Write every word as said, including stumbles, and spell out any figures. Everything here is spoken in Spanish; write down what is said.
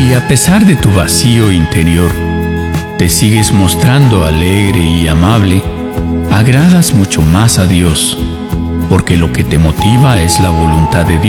Si a pesar de tu vacío interior te sigues mostrando alegre y amable, agradas mucho más a Dios, porque lo que te motiva es la voluntad de Dios.